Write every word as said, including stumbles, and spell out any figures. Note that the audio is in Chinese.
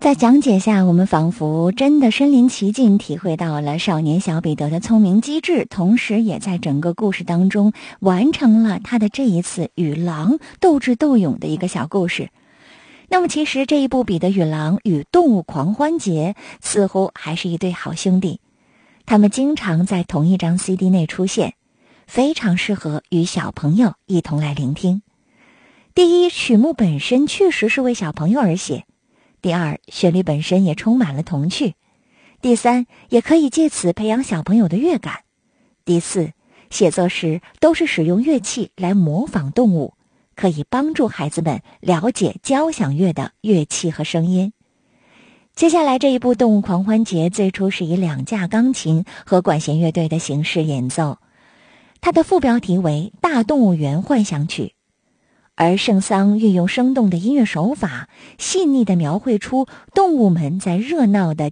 在讲解下，我们仿佛真的身临其境，体会到了少年小彼得的聪明机智，同时也在整个故事当中完成了他的这一次与狼斗智斗勇的一个小故事。那么其实这一部《彼得与狼与动物狂欢节》似乎还是一对好兄弟，他们经常在同一张 C D 内出现，非常适合与小朋友一同来聆听。第一，曲目本身确实是为小朋友而写；第二，旋律本身也充满了童趣；第三，也可以借此培养小朋友的乐感；第四，写作时都是使用乐器来模仿动物，可以帮助孩子们了解交响乐的乐器和声音。接下来这一部《动物狂欢节》最初是以两架钢琴和管弦乐队的形式演奏，它的副标题为《大动物园幻想曲》。而圣桑运用生动的音乐手法，细腻地描绘出动物们在热闹的